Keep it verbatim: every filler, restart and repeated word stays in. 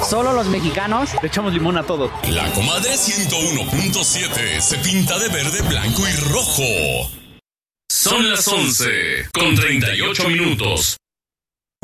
solo los mexicanos le echamos limón a todo. La Comadre ciento uno punto siete se pinta de verde, blanco y rojo. Son las once con treinta y ocho minutos.